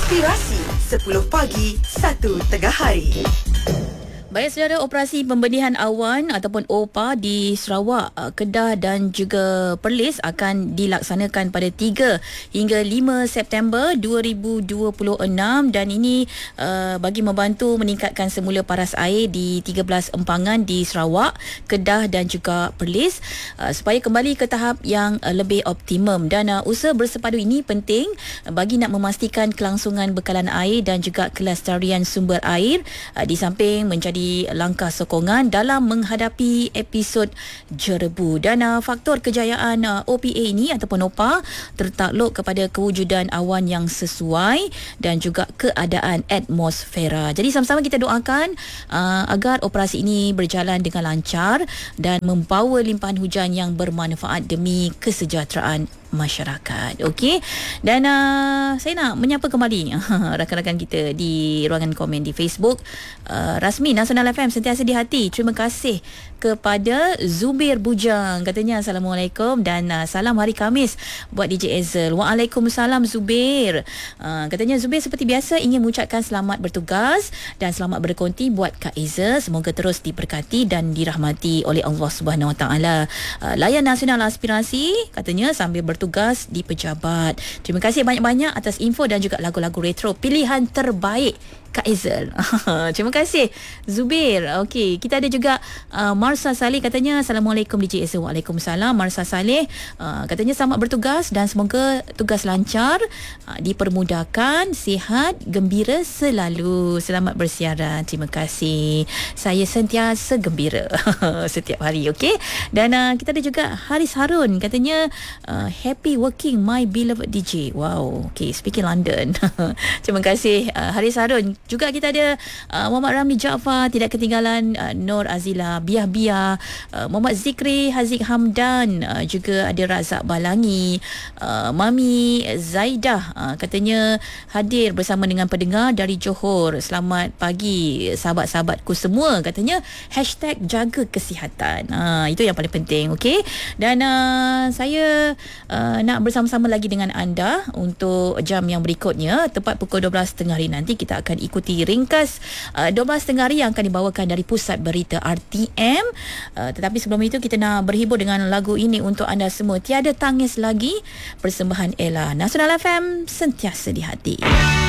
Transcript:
Aspirasi 10 pagi 1 tengah hari. Baik saudara, operasi pembenihan awan ataupun OPA di Sarawak, Kedah dan juga Perlis akan dilaksanakan pada 3 hingga 5 September 2026 dan ini bagi membantu meningkatkan semula paras air di 13 empangan di Sarawak, Kedah dan juga Perlis supaya kembali ke tahap yang lebih optimum dan usaha bersepadu ini penting bagi nak memastikan kelangsungan bekalan air dan juga kelestarian sumber air di samping menjadi langkah sokongan dalam menghadapi episod jerebu dan faktor kejayaan OPA ini ataupun OPA tertakluk kepada kewujudan awan yang sesuai dan juga keadaan atmosfera. Jadi sama-sama kita doakan agar operasi ini berjalan dengan lancar dan membawa limpahan hujan yang bermanfaat demi kesejahteraan masyarakat. Okey. Dan saya nak menyapa kembali rakan-rakan kita di ruangan komen di Facebook. Rasmi Nasional FM sentiasa di hati. Terima kasih kepada Zubir Bujang. Katanya Assalamualaikum dan salam hari Khamis buat DJ Ezel. Waalaikumsalam Zubir. Katanya Zubir seperti biasa ingin mengucapkan selamat bertugas dan selamat berkonti buat Kak Ezel. Semoga terus diberkati dan dirahmati oleh Allah Subhanahu Wa Taala. Layan Nasional Aspirasi katanya sambil bertugas di pejabat. Terima kasih banyak-banyak atas info dan juga lagu-lagu retro pilihan terbaik Kak Ezel. Terima kasih Zubir. Okey, kita ada juga Marsa Saleh katanya Assalamualaikum DJ Ezel. Waalaikumsalam Marsa Saleh. Katanya selamat bertugas dan semoga tugas lancar, dipermudahkan, sihat, gembira selalu. Selamat bersiaran. Terima kasih. Saya sentiasa gembira setiap hari. Okey. Dan kita ada juga Haris Harun katanya happy working my beloved DJ. Wow. Okey, speaking London. Terima kasih Haris Harun. Juga kita ada Muhammad Ramli Jaafar, tidak ketinggalan Nur Azila Biah-Biah, Muhammad Zikri Haziq Hamdan, juga ada Razak Balangi, Mami Zaidah katanya hadir bersama dengan pendengar dari Johor. Selamat pagi sahabat-sahabatku semua, katanya #jaga kesihatan. Itu yang paling penting. Okey. Dan saya nak bersama-sama lagi dengan anda untuk jam yang berikutnya tepat pukul 12.30 hari nanti kita akan ikuti ringkas 12.30 hari yang akan dibawakan dari Pusat Berita RTM. Tetapi sebelum itu kita nak berhibur dengan lagu ini untuk anda semua. Tiada Tangis Lagi, persembahan Ella. Nasional FM sentiasa di hati.